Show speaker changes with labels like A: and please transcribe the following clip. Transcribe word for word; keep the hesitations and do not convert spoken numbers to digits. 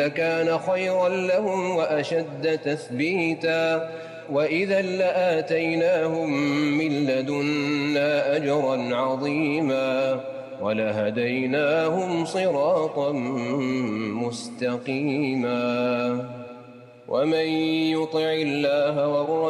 A: لكان خيرا لهم وأشد تثبيتا وإذا لآتيناهم من لدنا أجرا عظيما ولهديناهم صراطا مستقيما. ومن يطع الله والرسول